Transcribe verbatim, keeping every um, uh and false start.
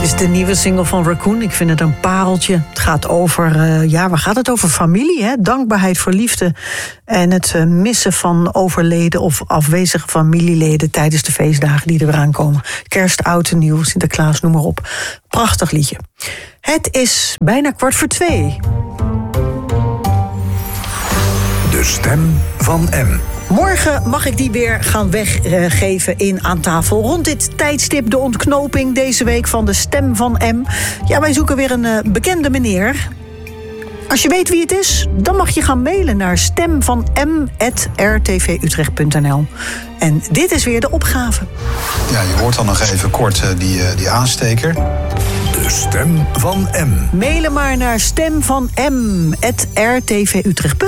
Dit is de nieuwe single van Raccoon. Ik vind het een pareltje. Het gaat over, uh, ja, waar gaat het over? Familie, hè? Dankbaarheid voor liefde. En het uh, missen van overleden of afwezige familieleden tijdens de feestdagen die er weer aankomen. Kerst, oud en nieuw, Sinterklaas, noem maar op. Prachtig liedje. Het is bijna kwart voor twee. De stem van M. Morgen mag ik die weer gaan weggeven in Aan Tafel. Rond dit tijdstip de ontknoping deze week van de stem van M. Ja, wij zoeken weer een uh, bekende meneer. Als je weet wie het is, dan mag je gaan mailen naar stem van m at r t v utrecht punt n l. En dit is weer de opgave. Ja, je hoort dan nog even kort uh, die, uh, die aansteker. De stem van M. Mailen maar naar stem van m at r t v utrecht punt n l.